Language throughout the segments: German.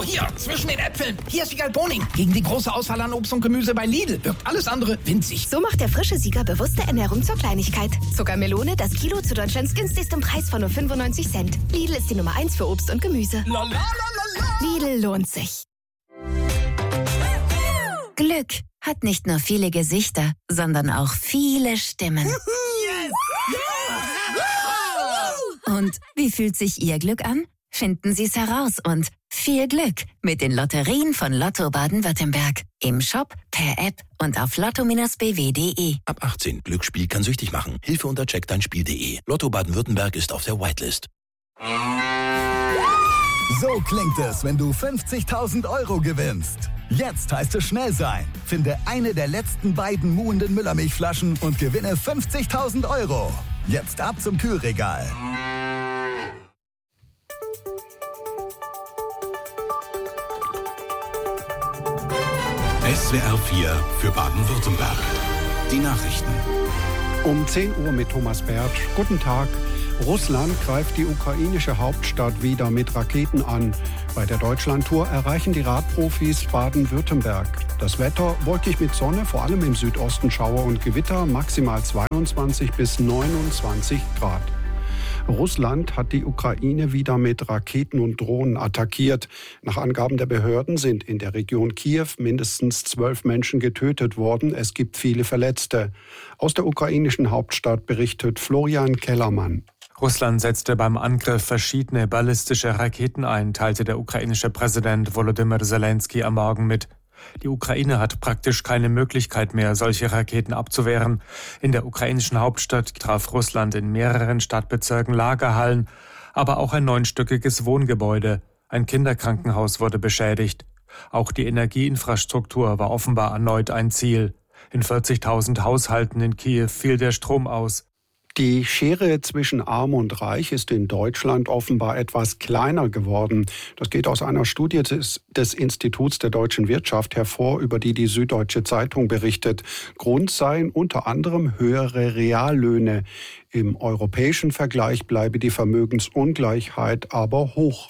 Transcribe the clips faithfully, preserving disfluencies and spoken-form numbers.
So, hier, zwischen den Äpfeln. Hier ist Siegal Boning. Gegen die große Auswahl an Obst und Gemüse bei Lidl wirkt alles andere winzig. So macht der frische Sieger bewusste Ernährung zur Kleinigkeit. Zuckermelone, das Kilo zu Deutschlands günstigstem Preis von nur fünfundneunzig Cent. Lidl ist die Nummer eins für Obst und Gemüse. La, la, la, la, la. Lidl lohnt sich. Glück hat nicht nur viele Gesichter, sondern auch viele Stimmen. Und wie fühlt sich Ihr Glück an? Finden Sie es heraus und viel Glück mit den Lotterien von Lotto Baden-Württemberg. Im Shop, per App und auf lotto Bindestrich b w punkt d e. Ab achtzehn. Glücksspiel kann süchtig machen. Hilfe unter check dein spiel punkt d e. Lotto Baden-Württemberg ist auf der Whitelist. So klingt es, wenn du fünfzigtausend Euro gewinnst. Jetzt heißt es schnell sein. Finde eine der letzten beiden muhenden Müllermilchflaschen und gewinne fünfzigtausend Euro. Jetzt ab zum Kühlregal. S W R vier für Baden-Württemberg. Die Nachrichten. Um zehn Uhr mit Thomas Bertsch. Guten Tag. Russland greift die ukrainische Hauptstadt wieder mit Raketen an. Bei der Deutschlandtour erreichen die Radprofis Baden-Württemberg. Das Wetter wolkig mit Sonne, vor allem im Südosten Schauer und Gewitter, maximal zweiundzwanzig bis neunundzwanzig Grad. Russland hat die Ukraine wieder mit Raketen und Drohnen attackiert. Nach Angaben der Behörden sind in der Region Kiew mindestens zwölf Menschen getötet worden. Es gibt viele Verletzte. Aus der ukrainischen Hauptstadt berichtet Florian Kellermann. Russland setzte beim Angriff verschiedene ballistische Raketen ein, teilte der ukrainische Präsident Volodymyr Zelensky am Morgen mit. Die Ukraine hat praktisch keine Möglichkeit mehr, solche Raketen abzuwehren. In der ukrainischen Hauptstadt traf Russland in mehreren Stadtbezirken Lagerhallen, aber auch ein neunstöckiges Wohngebäude. Ein Kinderkrankenhaus wurde beschädigt. Auch die Energieinfrastruktur war offenbar erneut ein Ziel. In vierzigtausend Haushalten in Kiew fiel der Strom aus. Die Schere zwischen Arm und Reich ist in Deutschland offenbar etwas kleiner geworden. Das geht aus einer Studie des, des Instituts der deutschen Wirtschaft hervor, über die die Süddeutsche Zeitung berichtet. Grund seien unter anderem höhere Reallöhne. Im europäischen Vergleich bleibe die Vermögensungleichheit aber hoch.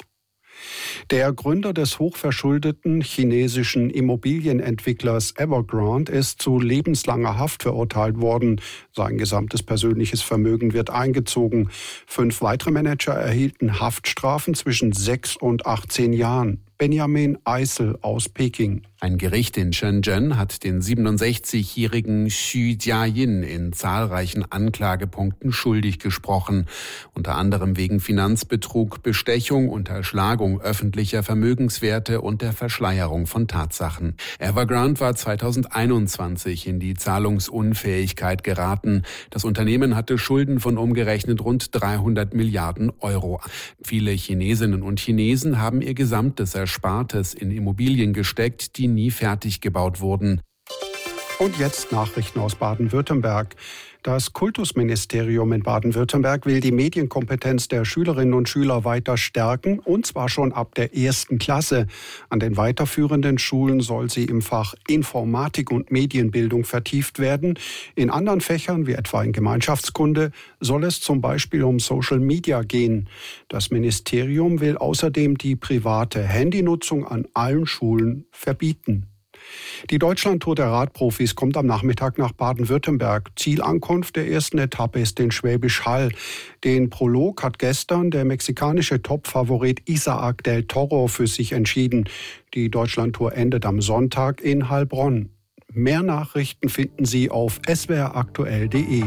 Der Gründer des hochverschuldeten chinesischen Immobilienentwicklers Evergrande ist zu lebenslanger Haft verurteilt worden. Sein gesamtes persönliches Vermögen wird eingezogen. Fünf weitere Manager erhielten Haftstrafen zwischen sechs und achtzehn Jahren. Benjamin Eisel aus Peking. Ein Gericht in Shenzhen hat den siebenundsechzigjährigen Xu Jiayin in zahlreichen Anklagepunkten schuldig gesprochen. Unter anderem wegen Finanzbetrug, Bestechung, Unterschlagung öffentlicher Vermögenswerte und der Verschleierung von Tatsachen. Evergrande war zweitausendeinundzwanzig in die Zahlungsunfähigkeit geraten. Das Unternehmen hatte Schulden von umgerechnet rund dreihundert Milliarden Euro. Viele Chinesinnen und Chinesen haben ihr gesamtes Erspartes in Immobilien gesteckt, die nie fertig gebaut wurden. Und jetzt Nachrichten aus Baden-Württemberg. Das Kultusministerium in Baden-Württemberg will die Medienkompetenz der Schülerinnen und Schüler weiter stärken, und zwar schon ab der ersten Klasse. An den weiterführenden Schulen soll sie im Fach Informatik und Medienbildung vertieft werden. In anderen Fächern, wie etwa in Gemeinschaftskunde, soll es zum Beispiel um Social Media gehen. Das Ministerium will außerdem die private Handynutzung an allen Schulen verbieten. Die Deutschlandtour der Radprofis kommt am Nachmittag nach Baden-Württemberg. Zielankunft der ersten Etappe ist in Schwäbisch Hall. Den Prolog hat gestern der mexikanische Topfavorit Isaac del Toro für sich entschieden. Die Deutschlandtour endet am Sonntag in Heilbronn. Mehr Nachrichten finden Sie auf s w r aktuell punkt d e.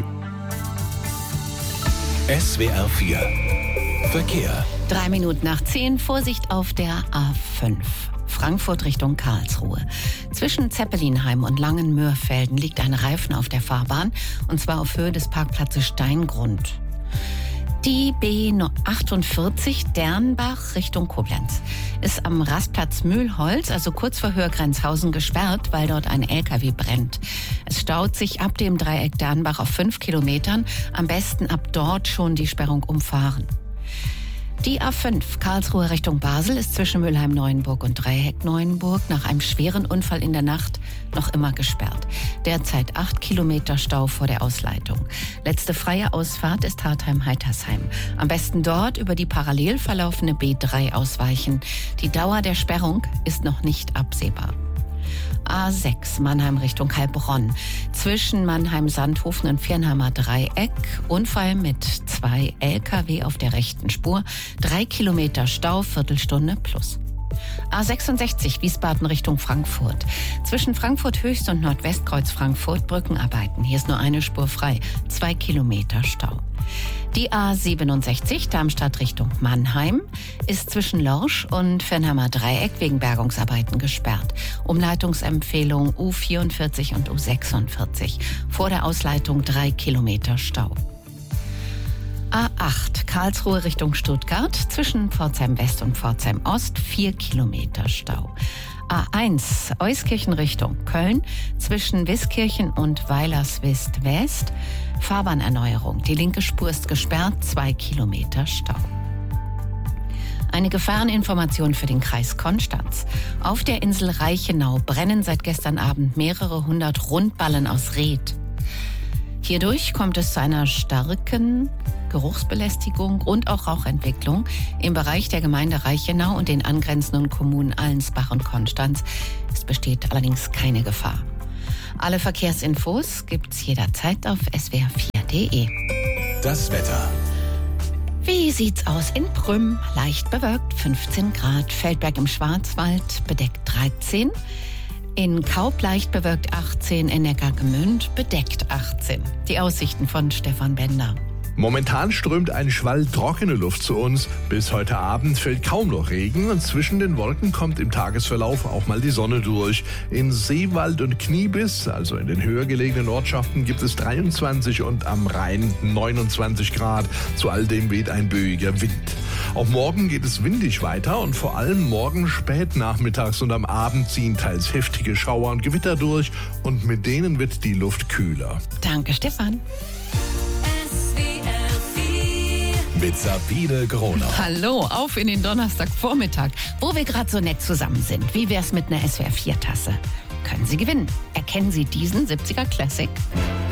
S W R vier Verkehr. Drei Minuten nach zehn, Vorsicht auf der A fünf. Frankfurt Richtung Karlsruhe. Zwischen Zeppelinheim und Langenmörfelden liegt ein Reifen auf der Fahrbahn, und zwar auf Höhe des Parkplatzes Steingrund. Die B achtundvierzig Dernbach Richtung Koblenz ist am Rastplatz Mühlholz, also kurz vor Höhe-Grenzhausen, gesperrt, weil dort ein L K W brennt. Es staut sich ab dem Dreieck Dernbach auf fünf Kilometern. Am besten ab dort schon die Sperrung umfahren. Die A fünf Karlsruhe Richtung Basel ist zwischen Mülheim-Neuenburg und Dreieck-Neuenburg nach einem schweren Unfall in der Nacht noch immer gesperrt. Derzeit acht Kilometer Stau vor der Ausleitung. Letzte freie Ausfahrt ist Hartheim-Heitersheim. Am besten dort über die parallel verlaufende B drei ausweichen. Die Dauer der Sperrung ist noch nicht absehbar. A sechs Mannheim Richtung Heilbronn. Zwischen Mannheim-Sandhofen und Viernheimer Dreieck. Unfall mit zwei L K W auf der rechten Spur. Drei Kilometer Stau, Viertelstunde plus. A sechsundsechzig Wiesbaden Richtung Frankfurt. Zwischen Frankfurt Höchst und Nordwestkreuz Frankfurt Brückenarbeiten. Hier ist nur eine Spur frei. Zwei Kilometer Stau. Die A siebenundsechzig Darmstadt Richtung Mannheim ist zwischen Lorsch und Viernheimer Dreieck wegen Bergungsarbeiten gesperrt. Umleitungsempfehlung U vierundvierzig und U sechsundvierzig. Vor der Ausleitung drei Kilometer Stau. A acht Karlsruhe Richtung Stuttgart zwischen Pforzheim West und Pforzheim Ost vier Kilometer Stau. A eins Euskirchen Richtung Köln zwischen Wiskirchen und Weilerswist West Fahrbahnerneuerung. Die linke Spur ist gesperrt, zwei Kilometer Stau. Eine Gefahreninformation für den Kreis Konstanz. Auf der Insel Reichenau brennen seit gestern Abend mehrere hundert Rundballen aus Reth. Hierdurch kommt es zu einer starken Geruchsbelästigung und auch Rauchentwicklung im Bereich der Gemeinde Reichenau und den angrenzenden Kommunen Allensbach und Konstanz. Es besteht allerdings keine Gefahr. Alle Verkehrsinfos gibt's jederzeit auf s w r vier punkt d e. Das Wetter. Wie sieht's aus in Prüm? Leicht bewölkt, fünfzehn Grad. Feldberg im Schwarzwald, bedeckt dreizehn. In Kaup leicht bewölkt achtzehn. In Neckargemünd, bedeckt achtzehn. Die Aussichten von Stefan Bender. Momentan strömt ein Schwall trockene Luft zu uns. Bis heute Abend fällt kaum noch Regen und zwischen den Wolken kommt im Tagesverlauf auch mal die Sonne durch. In Seewald und Kniebiss, also in den höher gelegenen Ortschaften, gibt es dreiundzwanzig und am Rhein neunundzwanzig Grad. Zu all dem weht ein böiger Wind. Auch morgen geht es windig weiter und vor allem morgen spät nachmittags und am Abend ziehen teils heftige Schauer und Gewitter durch und mit denen wird die Luft kühler. Danke, Stefan. Mit Sabine Gronau. Hallo, auf in den Donnerstagvormittag, wo wir gerade so nett zusammen sind. Wie wär's mit einer S W R vier Tasse? Können Sie gewinnen. Erkennen Sie diesen siebziger Classic?